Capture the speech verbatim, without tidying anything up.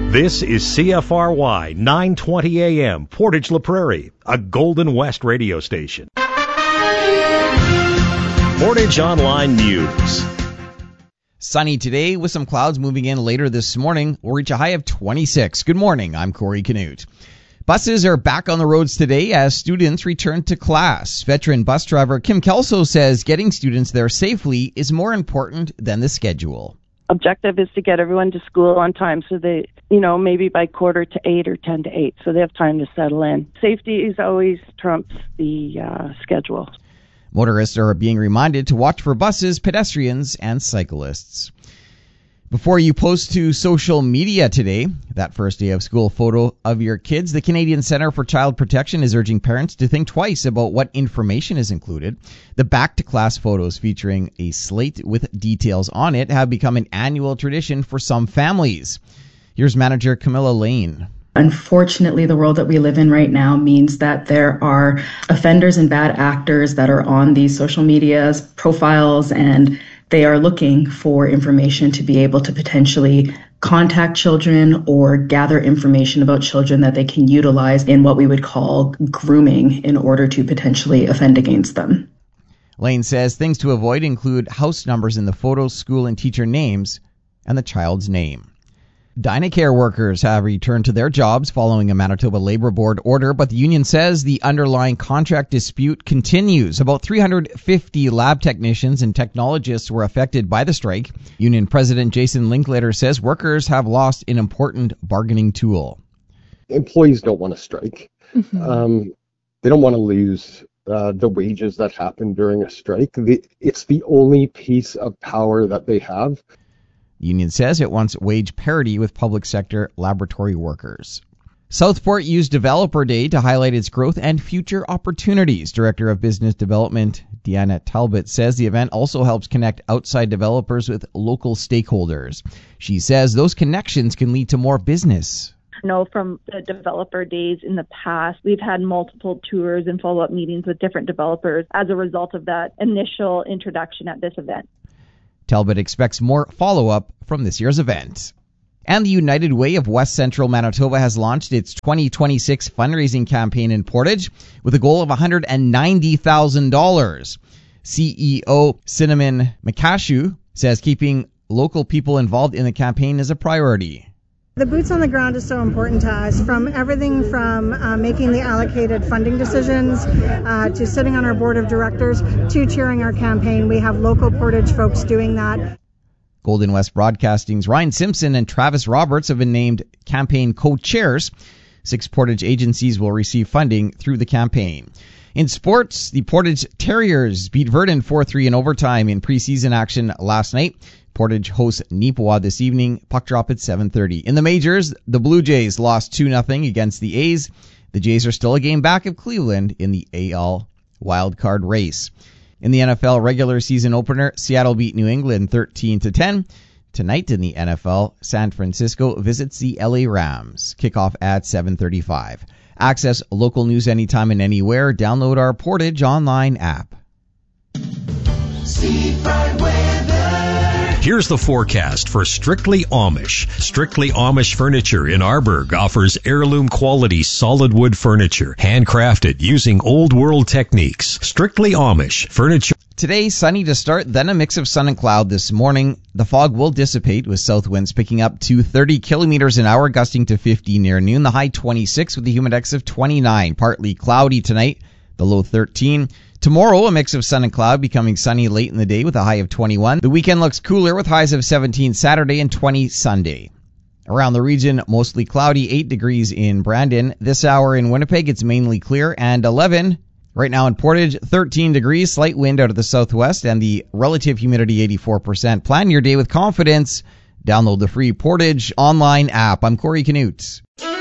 This is C F R Y nine twenty A M, Portage La Prairie, a Golden West radio station. Portage Online News. Sunny today with some clouds moving in later this morning. We'll reach a high of twenty-six. Good morning. I'm Corey Canute. Buses are back on the roads today as students return to class. Veteran bus driver Kim Kelso says getting students there safely is more important than the schedule. Objective is to get everyone to school on time so they, you know, maybe by quarter to eight or ten to eight, so they have time to settle in. Safety is always trumps the uh, schedule. Motorists are being reminded to watch for buses, pedestrians, and cyclists. Before you post to social media today, that first day of school photo of your kids, the Canadian Centre for Child Protection is urging parents to think twice about what information is included. The back-to-class photos featuring a slate with details on it have become an annual tradition for some families. Here's manager Camilla Lane. Unfortunately, the world that we live in right now means that there are offenders and bad actors that are on these social medias profiles, and they are looking for information to be able to potentially contact children or gather information about children that they can utilize in what we would call grooming in order to potentially offend against them. Lane says things to avoid include house numbers in the photos, school and teacher names, and the child's name. Dynacare workers have returned to their jobs following a Manitoba Labour Board order, but the union says the underlying contract dispute continues. About three hundred fifty lab technicians and technologists were affected by the strike. Union President Jason Linklater says workers have lost an important bargaining tool. Employees don't want to strike. Mm-hmm. Um, they don't want to lose uh, the wages that happen during a strike. The, it's the only piece of power that they have. The union says it wants wage parity with public sector laboratory workers. Southport used Developer Day to highlight its growth and future opportunities. Director of Business Development Deanna Talbot says the event also helps connect outside developers with local stakeholders. She says those connections can lead to more business. I know from the developer days in the past, we've had multiple tours and follow-up meetings with different developers as a result of that initial introduction at this event. Talbot expects more follow-up from this year's event. And the United Way of West Central Manitoba has launched its twenty twenty-six fundraising campaign in Portage with a goal of one hundred ninety thousand dollars. C E O Cinnamon McCashew says keeping local people involved in the campaign is a priority. The boots on the ground is so important to us, from everything from uh, making the allocated funding decisions uh, to sitting on our board of directors to chairing our campaign. We have local Portage folks doing that. Golden West Broadcasting's Ryan Simpson and Travis Roberts have been named campaign co-chairs. Six Portage agencies will receive funding through the campaign. In sports, the Portage Terriers beat Verdun four three in overtime in preseason action last night. Portage hosts Neepawa this evening. Puck drop at seven thirty. In the majors, the Blue Jays lost two nothing against the A's. The Jays are still a game back of Cleveland in the A L wildcard race. In the N F L regular season opener, Seattle beat New England thirteen to ten. Tonight in the N F L, San Francisco visits the L A Rams. Kickoff at seven thirty-five. Access local news anytime and anywhere. Download our Portage online app. Here's the forecast for Strictly Amish. Strictly Amish Furniture in Arborg offers heirloom quality solid wood furniture, handcrafted using old world techniques. Strictly Amish Furniture. Today, sunny to start, then a mix of sun and cloud this morning. The fog will dissipate with south winds picking up to thirty kilometers an hour, gusting to fifty near noon. The high twenty-six with the humidex of twenty-nine. Partly cloudy tonight, the low thirteen. Tomorrow, a mix of sun and cloud, becoming sunny late in the day with a high of twenty-one. The weekend looks cooler with highs of seventeen Saturday and twenty Sunday. Around the region, mostly cloudy, eight degrees in Brandon. This hour in Winnipeg, it's mainly clear, and eleven. Right now in Portage, thirteen degrees, slight wind out of the southwest, and the relative humidity eighty-four percent. Plan your day with confidence. Download the free Portage online app. I'm Corey Canute.